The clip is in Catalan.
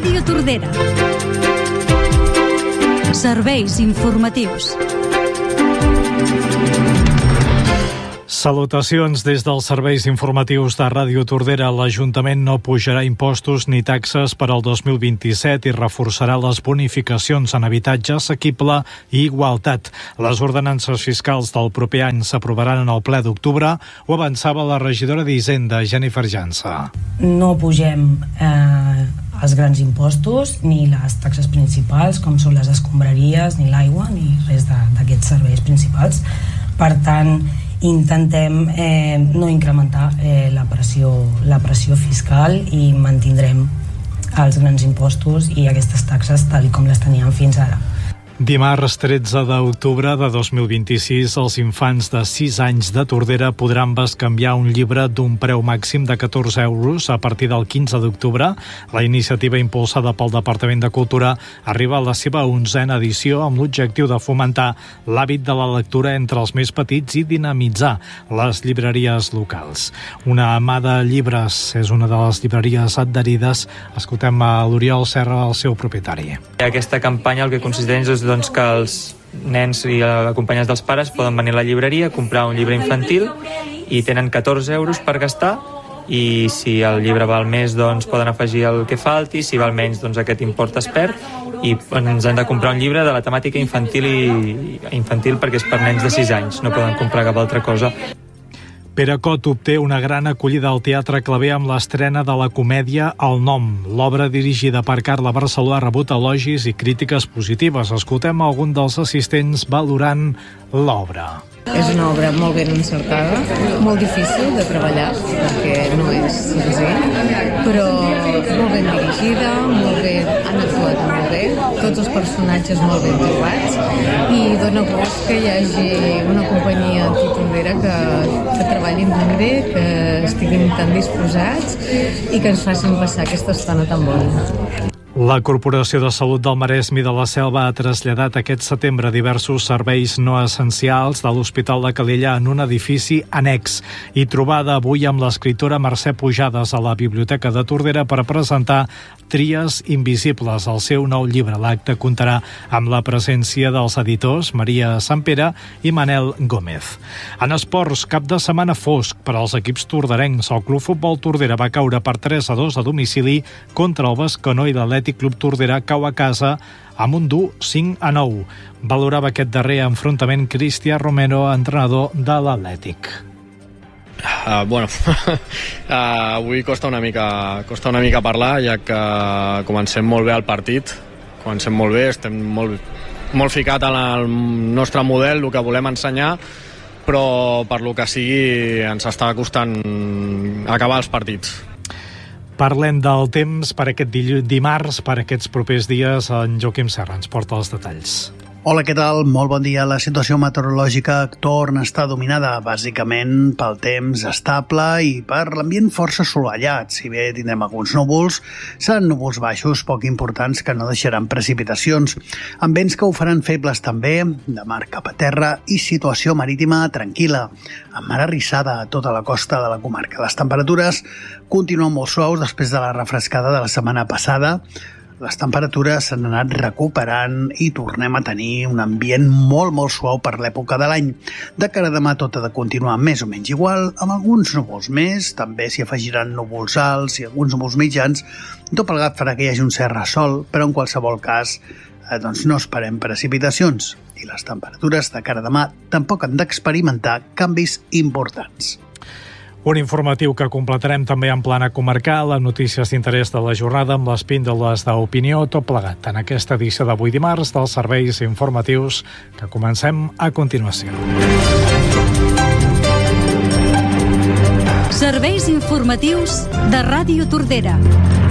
Ràdio Tordera. Serveis informatius. Salutacions des dels serveis informatius de Ràdio Tordera. L'Ajuntament no pujarà impostos ni taxes per al 2027 i reforçarà les bonificacions en habitatge assequible i igualtat. Les ordenances fiscals del proper any s'aprovaran en el ple d'octubre, ho avançava la regidora d'Hisenda, Jennifer Jansa. No pugem els grans impostos ni les taxes principals, com són les escombraries, ni l'aigua, ni res d'aquests serveis principals. Per tant, intentem no incrementar la pressió fiscal i mantindrem els grans impostos i aquestes taxes tal com les teníem fins ara. Dimarts 13 d'octubre de 2026, els infants de 6 anys de Tordera podran bescanviar un llibre d'un preu màxim de 14 euros a partir del 15 d'octubre. La iniciativa impulsada pel Departament de Cultura arriba a la seva 11a edició amb l'objectiu de fomentar l'hàbit de la lectura entre els més petits i dinamitzar les llibreries locals. Una mà de llibres és una de les llibreries adherides. Escoltem a l'Oriol Serra, el seu propietari. Aquesta campanya el que consisteix és que els nens i acompanyats dels pares poden venir a la llibreria, comprar un llibre infantil i tenen 14 euros per gastar, i si el llibre val més doncs poden afegir el que falti, si val menys doncs aquest import es perd, i ens han de comprar un llibre de la temàtica infantil perquè és per nens de 6 anys, no poden comprar cap altra cosa. Pere Cot obté una gran acollida al Teatre Claver amb l'estrena de la comèdia El Nom. L'obra dirigida per Carla Barceló ha rebut elogis i crítiques positives. Escoltem algun dels assistents valorant l'obra. És una obra molt ben encertada, molt difícil de treballar, perquè no és senzill, però molt ben dirigida, han actuat molt bé, tots els personatges molt ben trobats, i dona gust que hi hagi una companyia antitordera que treballin tan bé, que estiguin tan disposats i que ens facin passar aquesta estona tan bona. La Corporació de Salut del Maresme i de la Selva ha traslladat aquest setembre diversos serveis no essencials de l'Hospital de Calella en un edifici annex, i trobada avui amb l'escriptora Mercè Pujades a la Biblioteca de Tordera per presentar Tries invisibles, el seu nou llibre. L'acte comptarà amb la presència dels editors Maria Sampere i Manel Gómez. En esports, cap de setmana fosc per als equips torderencs. El Club Futbol Tordera va caure per 3-2 a domicili contra el Bescanó i l'Atlètic Club Tordera cau a casa amb un dur 5-9. Valorava aquest darrer enfrontament Cristian Romero, entrenador de l'Atlètic. Avui costa una mica parlar, ja que comencem molt bé el partit, comencem molt bé, estem molt ficat en el nostre model, el que volem ensenyar, però per lo que sigui ens està costant acabar els partits. Parlem del temps per aquest dimarts, per aquests propers dies. En Joaquim Serra ens porta els detalls. Hola, què tal? Molt bon dia. La situació meteorològica torna a estar dominada, bàsicament pel temps estable i per l'ambient força assolellat. Si bé tindrem alguns núvols, seran núvols baixos poc importants que no deixaran precipitacions, amb vents que ho faran febles també, de mar cap a terra, i situació marítima tranquil·la, amb mar arrissada a tota la costa de la comarca. Les temperatures continuen molt suaus després de la refrescada de la setmana passada. Les temperatures s'han anat recuperant i tornem a tenir un ambient molt suau per l'època de l'any. De cara a demà tot ha de continuar més o menys igual, amb alguns núvols més, també s'hi afegiran núvols alts i alguns núvols mitjans. Tot plegat farà que hi hagi un cert ressol, però en qualsevol cas no esperem precipitacions. I les temperatures de cara a demà tampoc han d'experimentar canvis importants. Un informatiu que completarem també en plana comarcal, amb notícies d'interès de la jornada, amb les píndoles d'opinió, tot plegat en aquesta edició d'avui dimarts dels serveis informatius que comencem a continuació. Serveis informatius de Ràdio Tordera.